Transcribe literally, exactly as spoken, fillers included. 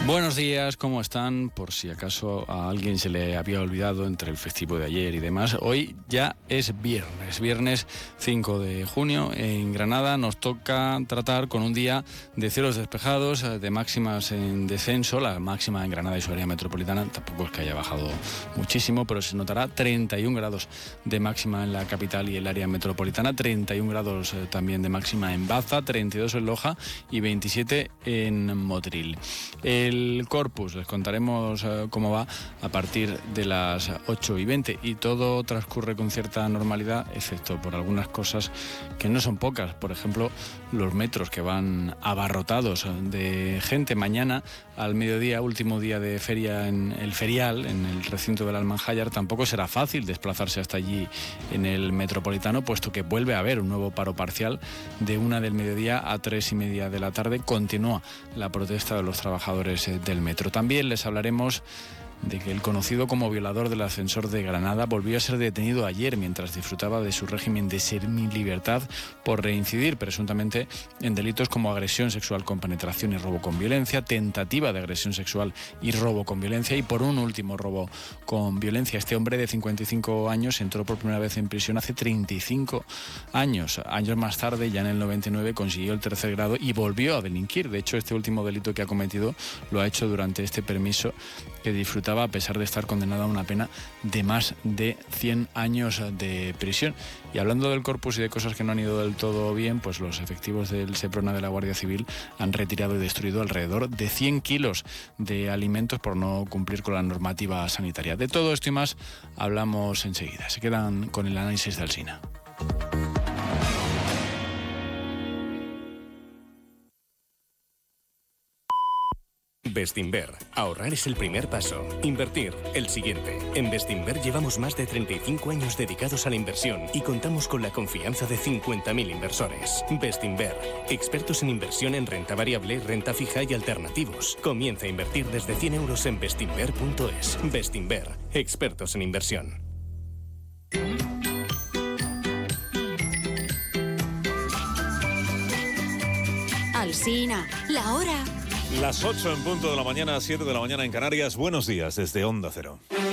Buenos días, ¿cómo están? Por si acaso a alguien se le había olvidado entre el festivo de ayer y demás, hoy ya es viernes, viernes cinco de junio. En Granada nos toca tratar con un día de cielos despejados, de máximas en descenso. La máxima en Granada y su área metropolitana tampoco es que haya bajado muchísimo, pero se notará treinta y un grados de máxima en la capital y el área metropolitana, treinta y un grados también de máxima en Baza, treinta y dos en Loja y veintisiete en Motril. El El Corpus, les contaremos uh, cómo va a partir de las ocho y veinte y todo transcurre con cierta normalidad, excepto por algunas cosas que no son pocas. Por ejemplo, los metros que van abarrotados de gente. Mañana al mediodía, último día de feria en el ferial, en el recinto del Almanjayar, tampoco será fácil desplazarse hasta allí en el Metropolitano, puesto que vuelve a haber un nuevo paro parcial de una del mediodía a tres y media de la tarde. Continúa la protesta de los trabajadores del metro. También les hablaremos de que el conocido como violador del ascensor de Granada volvió a ser detenido ayer mientras disfrutaba de su régimen de semilibertad por reincidir presuntamente en delitos como agresión sexual con penetración y robo con violencia, tentativa de agresión sexual y robo con violencia y por un último robo con violencia. Este hombre de cincuenta y cinco años entró por primera vez en prisión hace treinta y cinco años. Años más tarde, ya en el noventa y nueve, consiguió el tercer grado y volvió a delinquir. De hecho, este último delito que ha cometido lo ha hecho durante este permiso que disfrutaba a pesar de estar condenado a una pena de más de cien años de prisión. Y hablando del Corpus y de cosas que no han ido del todo bien, pues los efectivos del Seprona de la Guardia Civil han retirado y destruido alrededor de cien kilos de alimentos por no cumplir con la normativa sanitaria. De todo esto y más hablamos enseguida. Se quedan con el análisis de Alsina. Bestinver. Ahorrar es el primer paso. Invertir, el siguiente. En Bestinver llevamos más de treinta y cinco años dedicados a la inversión y contamos con la confianza de cincuenta mil inversores. Bestinver. Expertos en inversión en renta variable, renta fija y alternativos. Comienza a invertir desde cien euros en bestinver punto es. Bestinver. Expertos en inversión. Alsina, la hora. Las ocho en punto de la mañana, siete de la mañana en Canarias. Buenos días desde Onda Cero.